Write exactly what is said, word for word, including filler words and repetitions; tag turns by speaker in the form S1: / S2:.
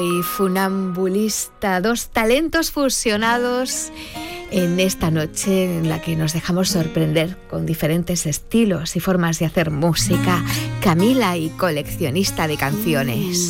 S1: Y funambulista, dos talentos fusionados en esta noche en la que nos dejamos sorprender con diferentes estilos y formas de hacer música. Camila y coleccionista de canciones.